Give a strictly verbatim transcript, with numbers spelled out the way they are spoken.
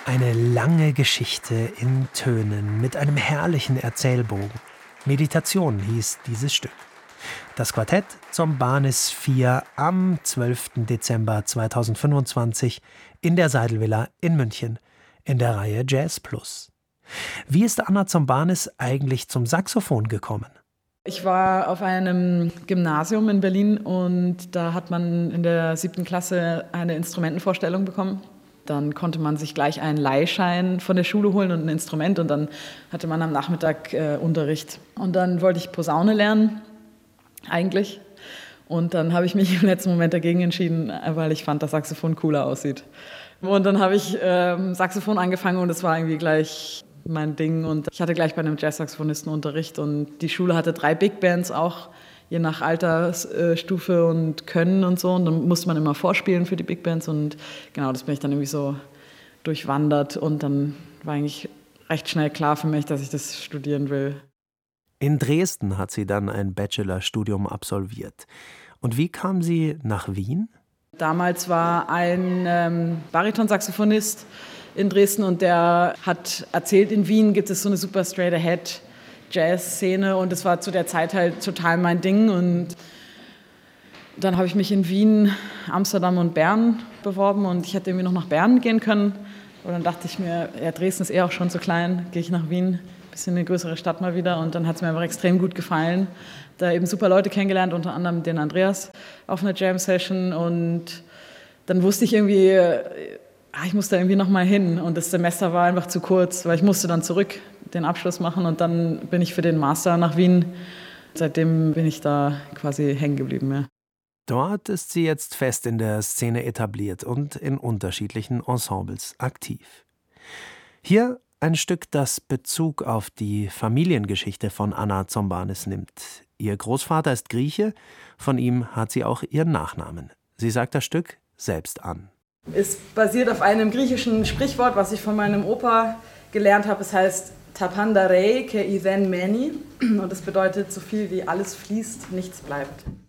Eine lange Geschichte in Tönen mit einem herrlichen Erzählbogen. Meditation hieß dieses Stück. Das Quartett Zombanis vier am zwölften Dezember zweitausendfünfundzwanzig in der Seidelvilla in München in der Reihe Jazz Plus. Wie ist Anna Zombanis eigentlich zum Saxophon gekommen? Ich war auf einem Gymnasium in Berlin und da hat man in der siebten Klasse eine Instrumentenvorstellung bekommen. Dann konnte man sich gleich einen Leihschein von der Schule holen und ein Instrument und dann hatte man am Nachmittag äh, Unterricht. Und dann wollte ich Posaune lernen, eigentlich. Und dann habe ich mich im letzten Moment dagegen entschieden, weil ich fand, dass Saxophon cooler aussieht. Und dann habe ich ähm, Saxophon angefangen und es war irgendwie gleich mein Ding. Und ich hatte gleich bei einem Jazz-Saxophonisten Unterricht und die Schule hatte drei Big Bands auch, je nach Altersstufe und Können und so. Und dann musste man immer vorspielen für die Big Bands. Und genau, das bin ich dann irgendwie so durchwandert. Und dann war eigentlich recht schnell klar für mich, dass ich das studieren will. In Dresden hat sie dann ein Bachelorstudium absolviert. Und wie kam sie nach Wien? Damals war ein ähm, Baritonsaxophonist in Dresden und der hat erzählt, in Wien gibt es so eine super straight-ahead Jazz-Szene und das war zu der Zeit halt total mein Ding. Und dann habe ich mich in Wien, Amsterdam und Bern beworben und ich hätte irgendwie noch nach Bern gehen können. Und dann dachte ich mir, ja, Dresden ist eh auch schon zu klein, gehe ich nach Wien, ein bisschen eine größere Stadt mal wieder. Und dann hat es mir einfach extrem gut gefallen. Da eben super Leute kennengelernt, unter anderem den Andreas auf einer Jam-Session. Und dann wusste ich irgendwie, ich muss da irgendwie noch mal hin. Und das Semester war einfach zu kurz, weil ich musste dann zurück den Abschluss machen. Und dann bin ich für den Master nach Wien. Seitdem bin ich da quasi hängen geblieben. Ja. Dort ist sie jetzt fest in der Szene etabliert und in unterschiedlichen Ensembles aktiv. Hier ein Stück, das Bezug auf die Familiengeschichte von Anna Zombanis nimmt. Ihr Großvater ist Grieche, von ihm hat sie auch ihren Nachnamen. Sie sagt das Stück selbst an. Es basiert auf einem griechischen Sprichwort, was ich von meinem Opa gelernt habe. Es heißt Tapandarei ke iden meni und das bedeutet so viel wie alles fließt, nichts bleibt.